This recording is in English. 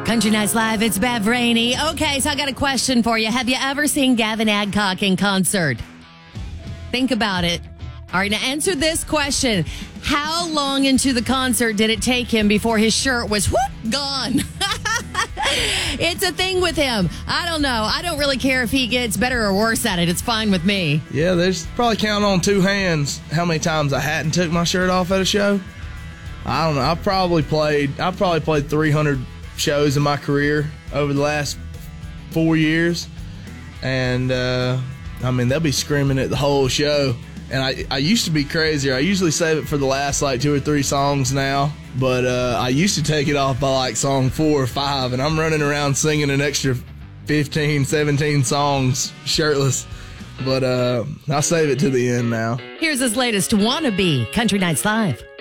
Country Nights Live, it's Bev Rainey. Okay, so I got a question for you. Have you ever seen Gavin Adcock in concert? Think about it. All right, now answer this question. How long into the concert did it take him before his shirt was gone? It's a thing with him. I don't know. I don't really care if he gets better or worse at it. It's fine with me. Yeah, there's probably counting on two hands how many times I hadn't took my shirt off at a show. I don't know. I probably played 300 shows in my career over the last 4 years. And, they'll be screaming it the whole show. And I used to be crazier. I usually save it for the last, 2 or 3 songs now. But I used to take it off by, song 4 or 5. And I'm running around singing an extra 15, 17 songs shirtless. But I'll save it to the end now. Here's his latest Wannabe, Country Nights Live.